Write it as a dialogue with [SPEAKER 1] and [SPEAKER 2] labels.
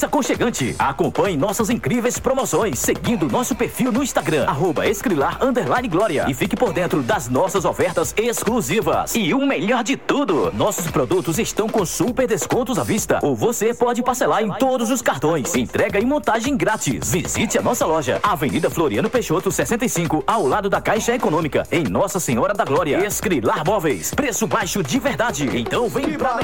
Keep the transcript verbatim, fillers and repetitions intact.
[SPEAKER 1] aconchegante. Acompanhe nossas incríveis promoções seguindo nosso perfil no Instagram, arroba escrilar underline glória, e fique por dentro das nossas ofertas exclusivas. E o melhor de tudo, nossos produtos estão com super descontos à vista, ou você pode parcelar em todos os cartões. Entrega e montagem grátis. Visite a nossa loja, Avenida Floriano Peixoto sessenta e cinco, ao lado da Caixa Econômica, em Nossa Senhora da Glória. Escrilar Móveis, preço baixo de verdade. Então vem pra